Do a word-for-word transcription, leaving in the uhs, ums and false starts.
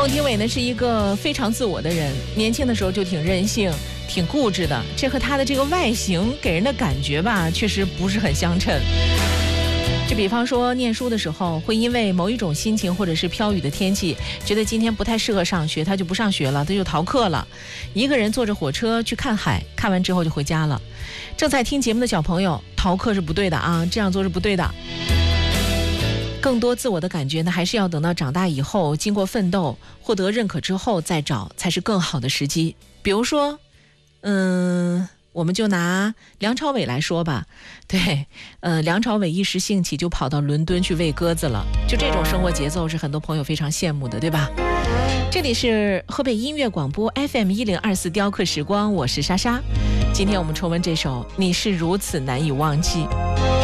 孟庭苇呢是一个非常自我的人，年轻的时候就挺任性挺固执的，这和他的这个外形给人的感觉吧确实不是很相称。就比方说念书的时候，会因为某一种心情或者是飘雨的天气，觉得今天不太适合上学，他就不上学了，他就逃课了，一个人坐着火车去看海，看完之后就回家了。正在听节目的小朋友，逃课是不对的啊，这样做是不对的。更多自我的感觉呢，还是要等到长大以后，经过奋斗获得认可之后再找，才是更好的时机。比如说嗯我们就拿梁朝伟来说吧，对，呃，梁朝伟一时兴起就跑到伦敦去喂鸽子了，就这种生活节奏是很多朋友非常羡慕的，对吧？这里是河北音乐广播 F M 一零二四雕刻时光，我是莎莎。今天我们重温这首《你是如此难以忘记》。